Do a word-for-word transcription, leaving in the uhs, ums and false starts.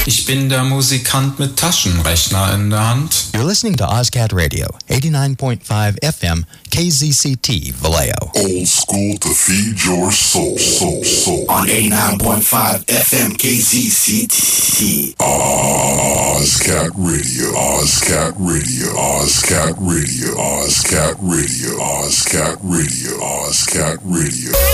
Ich bin der Musikant mit Taschenrechner in der Hand. You're listening to OzCat Radio, eighty-nine point five F M, K Z C T, Vallejo. Old school to feed your soul, soul, soul. On eighty-nine point five F M, K Z C T. OzCat Radio, OzCat Radio, OzCat Radio, OzCat Radio, OzCat Radio, OzCat Radio.